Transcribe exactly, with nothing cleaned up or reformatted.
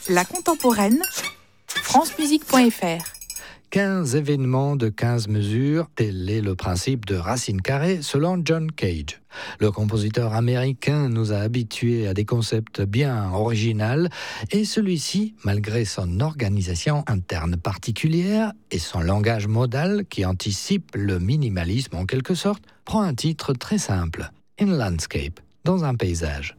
La contemporaine, francemusique point f r. quinze événements de quinze mesures, tel est le principe de Racine Carrée selon John Cage. Le compositeur américain nous a habitués à des concepts bien originaux et celui-ci, malgré son organisation interne particulière et son langage modal qui anticipe le minimalisme en quelque sorte, prend un titre très simple, In Landscape, dans un paysage.